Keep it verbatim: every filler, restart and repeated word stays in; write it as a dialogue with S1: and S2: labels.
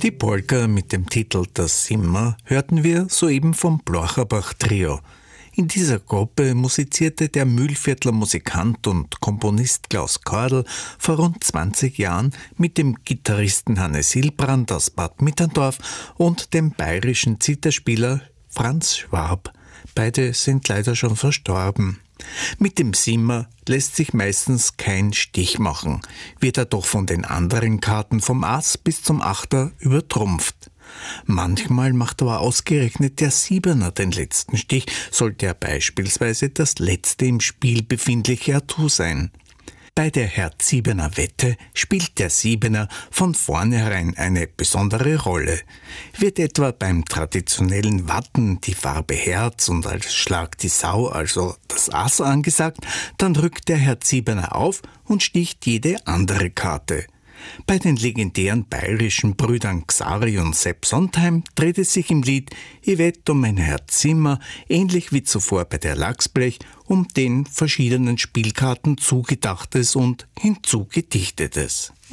S1: Die Polka mit dem Titel Das Simmer hörten wir soeben vom Blorchabach-Trio. In dieser Gruppe musizierte der Mühlviertler Musikant und Komponist Klaus Kordl vor rund zwanzig Jahren mit dem Gitarristen Hannes Hilbrand aus Bad Mitterndorf und dem bayerischen Zitherspieler Franz Schwab. Beide sind leider schon verstorben. Mit dem Simmer lässt sich meistens kein Stich machen, wird er doch von den anderen Karten vom Ass bis zum Achter übertrumpft. Manchmal macht aber ausgerechnet der Siebener den letzten Stich, sollte er beispielsweise das letzte im Spiel befindliche Atout sein. Bei der Herz-Siebener-Wette spielt der Siebener von vornherein eine besondere Rolle. Wird etwa beim traditionellen Watten die Farbe Herz und als Schlag die Sau, also das Ass, angesagt, dann rückt der Herz-Siebener auf und sticht jede andere Karte. Bei den legendären bayerischen Brüdern Xari und Sepp Sondheim dreht es sich im Lied »I wett um mein Herz Simmer« ähnlich wie zuvor bei der Lachsblech um den verschiedenen Spielkarten Zugedachtes und Hinzugedichtetes.